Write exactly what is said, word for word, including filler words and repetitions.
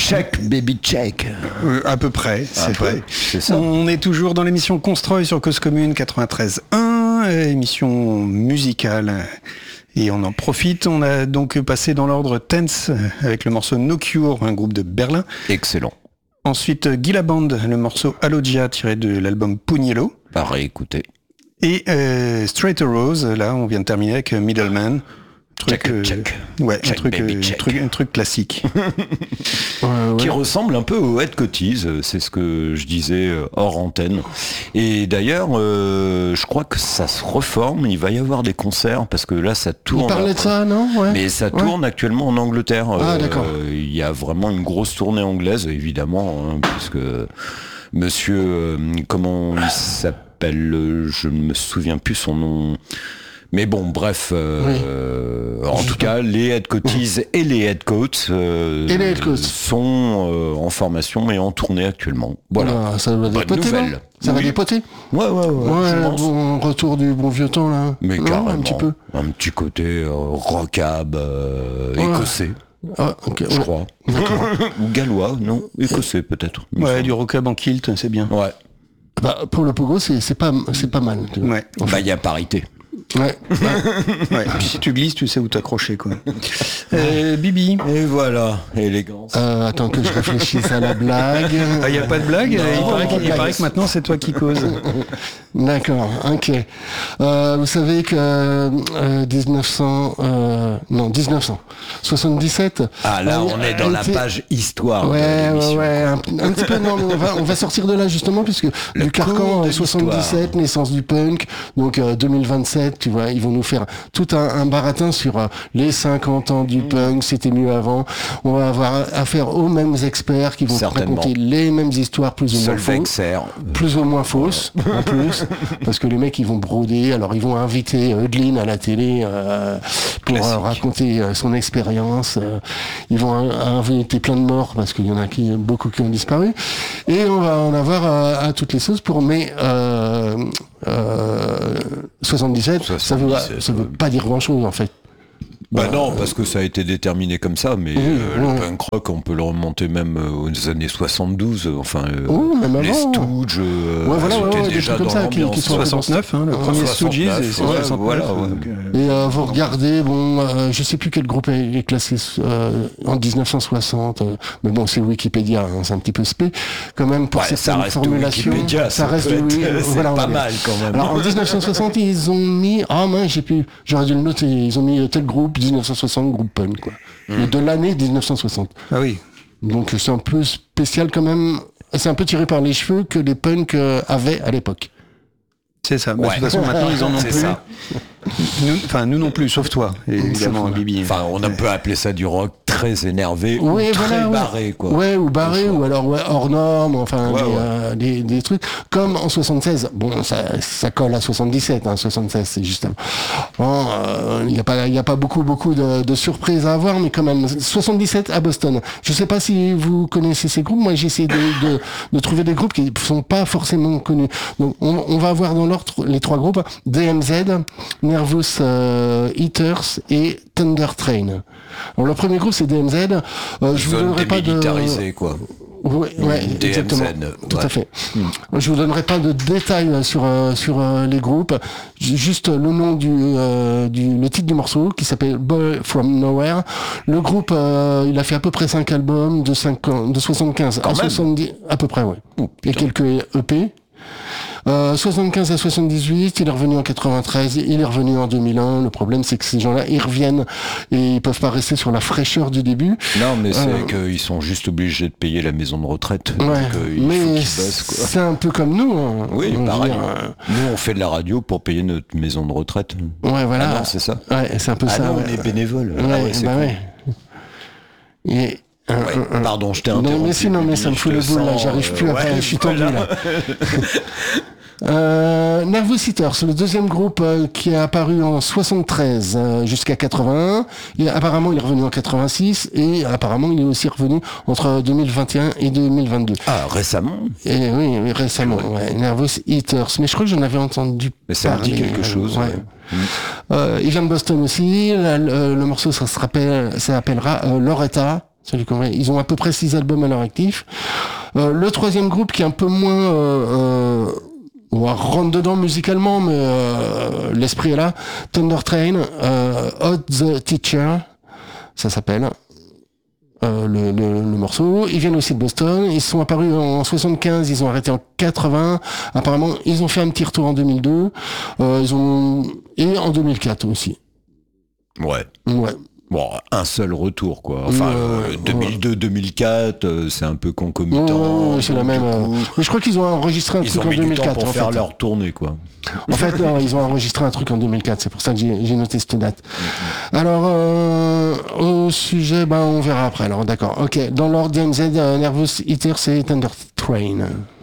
Check, baby, check. Euh, à peu près, c'est peu, vrai. C'est ça. On est toujours dans l'émission Constroy sur Cause Commune quatre-vingt-treize un, émission musicale. Et on en profite, on a donc passé dans l'ordre Tense avec le morceau No Cure, un groupe de Berlin. Excellent. Ensuite Gila Band, le morceau Alogia tiré de l'album Pugnello. À réécouter. Et euh, Straight Rose, là on vient de terminer avec Middleman. Truc, check, euh, check. Ouais, check, un, truc, baby, euh, check. truc, un truc classique. ouais, ouais. Qui ressemble un peu au Head Coties, c'est ce que je disais hors antenne. Et d'ailleurs, euh, je crois que ça se reforme, il va y avoir des concerts, parce que là ça tourne. On parlait de ça, non ouais. Mais ça tourne ouais. actuellement en Angleterre. Ah, euh, d'accord. Il y a vraiment une grosse tournée anglaise, évidemment, hein, puisque monsieur, euh, comment il s'appelle, je ne me souviens plus son nom. Mais bon, bref, euh, oui. euh, en tout cas, les Head Coties et les Head Coats euh, et les head coats. sont euh, en formation et en tournée actuellement. Voilà. Ah, ça va dépoter, nouvelle. Ça oui. va dépoter. Ouais, ouais, ouais. Ouais, bon retour du bon vieux temps là. Mais non, carrément. un petit peu. Un petit côté euh, rockab euh, ouais. écossais. Ah, okay, je ouais. crois. Ou gallois, non, écossais peut-être. Ouais, du rockab en kilt, c'est bien. Ouais. Bah, pour le pogo, c'est, c'est pas, c'est pas mal. Ouais. Bah, il y a parité. Ouais. ouais. Puis si tu glisses, tu sais où t'accrocher, quoi. Euh, Bibi. Et voilà, élégance. Euh, attends que je réfléchisse à la blague. Il ah, n'y a pas de blague. Non, il paraît, qu'il, il paraît que maintenant c'est toi qui causes. D'accord, ok. Euh, vous savez que euh, dix-neuf cents, euh, non dix-neuf cent soixante-dix-sept. Ah là, on est dans la été... page histoire. Ouais, de l'émission. ouais, ouais, un, un petit peu. Non, mais on va, on va sortir de là justement puisque le du carcan euh, soixante-dix-sept, naissance du punk, donc euh, deux mille vingt-sept, tu vois, ils vont nous faire tout un, un baratin sur euh, les cinquante ans du mmh. punk, c'était mieux avant. On va avoir affaire aux mêmes experts qui vont raconter les mêmes histoires plus ou moins fausses, plus ou moins fausses en plus. Parce que les mecs ils vont broder, alors ils vont inviter Eudlin à la télé euh, pour euh, raconter euh, son expérience. Euh, ils vont in- inviter plein de morts parce qu'il y en a qui, beaucoup qui ont disparu. Et on va en avoir euh, à toutes les sauces pour mai euh, euh, soixante-dix-sept. soixante-dix-sept. Ça veut, ça veut pas dire grand chose en fait. Bah non, parce que ça a été déterminé comme ça, mais oui, euh, oui. le punk rock, on peut le remonter même aux années soixante-douze, enfin, euh, oui, même les avant. Stooges, euh, ouais, voilà, c'était ouais, déjà dans ça, l'ambiance. qui, qui soixante-neuf, hein, le ouais, premier Stooges, et c'est ouais, soixante-neuf. Voilà, ouais. Donc, euh, et euh, vous regardez, bon, euh, je sais plus quel groupe est classé euh, en dix-neuf cent soixante, euh, mais bon, c'est Wikipédia, hein, c'est un petit peu spé, quand même, pour ouais, certaines formulations. Ça, ça reste être, oui, c'est voilà, pas mal quand même. Alors en dix-neuf cent soixante, ils ont mis, ah mince, j'ai pu, j'aurais dû le noter, ils ont mis tel groupe, dix-neuf cent soixante, groupe punk, quoi. Mmh. De l'année dix-neuf cent soixante. Ah oui. Donc c'est un peu spécial quand même, c'est un peu tiré par les cheveux que les punks euh, avaient à l'époque. C'est ça. Bah, ouais. De toute façon, maintenant, ils en ont c'est plus. Ça. Nous, enfin, nous non plus, sauf toi, évidemment, Bibi. Enfin, on a peut appeler ça du rock très énervé oui, ou voilà, très ouais. barré, quoi. Ouais, ou barré, ou alors ouais, hors norme, enfin, ouais, des, ouais. Euh, des, des trucs. Comme en soixante-seize, bon, ça, ça colle à soixante-dix-sept, hein, soixante-seize, c'est justement. Il bon, n'y euh, a pas, il y a pas beaucoup, beaucoup de, de surprises à avoir, mais quand même, soixante-dix-sept à Boston. Je sais pas si vous connaissez ces groupes. Moi, j'ai essayé de, de, de trouver des groupes qui sont pas forcément connus. Donc, on, on va avoir dans l'ordre les trois groupes D M Z, Nervous euh, Eaters et Thunder Train. Alors, le premier groupe, c'est D M Z. Euh, je vous donnerai pas de. quoi. Oui, ouais, D M Z, exactement. Tout ouais. à fait. Hmm. Je vous donnerai pas de détails sur euh, sur euh, les groupes. Juste le nom du euh, du le titre du morceau qui s'appelle Boy from Nowhere. Le groupe, euh, il a fait à peu près cinq albums de cinq ans, de soixante-quinze Quand à même. soixante-dix, à peu près, ouais. Oh, et quelques E P. Euh, soixante-quinze à soixante-dix-huit, il est revenu en quatre-vingt-treize, il est revenu en deux mille un. Le problème, c'est que ces gens-là, ils reviennent et ils peuvent pas rester sur la fraîcheur du début. Non, mais c'est euh, qu'ils sont juste obligés de payer la maison de retraite. Ouais, donc, euh, il mais faut qu'ils bossent, quoi. C'est un peu comme nous. Hein. Oui, on pareil. dire, euh... Nous, on fait de la radio pour payer notre maison de retraite. Ouais, voilà. Ah non, c'est ça. Ouais, c'est un peu ah ça. non, ouais. on est bénévole. Ouais, ah ouais, c'est bah cool. ouais. Et Ouais, euh, pardon, je t'ai interrompu. Non, mais si, non, mais ça me fout le boule, là, j'arrive plus euh, à ouais, faire, je suis tendu, voilà. là. Euh, Nervous Eaters, le deuxième groupe euh, qui est apparu en soixante-treize euh, jusqu'à quatre-vingt-un. Et apparemment, il est revenu en quatre-vingt-six et apparemment, il est aussi revenu entre deux mille vingt et un et deux mille vingt-deux. Ah, récemment. Et oui, oui récemment. Ouais. Ouais, Nervous Eaters. Mais je crois que j'en avais entendu mais ça parler. me dit quelque chose. Ouais. Ouais. Mmh. Euh, il vient de Boston aussi. Le, le, le morceau, ça se rappelle, ça s'appellera euh, Loretta. Ça, j'ai compris. Ils ont à peu près six albums à leur actif. Euh, le troisième groupe qui est un peu moins euh, euh, on va rentre dedans musicalement, mais euh, l'esprit est là. Thunder Train, euh, Odd the Teacher, ça s'appelle. Euh, le, le, le morceau. Ils viennent aussi de Boston. Ils sont apparus en soixante-quinze, ils ont arrêté en quatre-vingts. Apparemment, ils ont fait un petit retour en deux mille deux. Euh, ils ont et en deux mille quatre aussi. Ouais. Ouais. Bon, un seul retour, quoi. Enfin, euh, euh, deux mille deux deux mille quatre, euh, c'est un peu concomitant. Ouais, c'est la même. Euh... Mais je crois qu'ils ont enregistré un ils truc ont en mis deux mille quatre. Du temps pour en faire fait. leur tournée, quoi. En fait, non, ils ont enregistré un truc en deux mille quatre. C'est pour ça que j'ai, j'ai noté cette date. Mm-hmm. Alors, euh, au sujet, ben, on verra après. Alors, d'accord. Ok. Dans l'ordre D M Z, euh, Nervous Eater, c'est Thunder Train.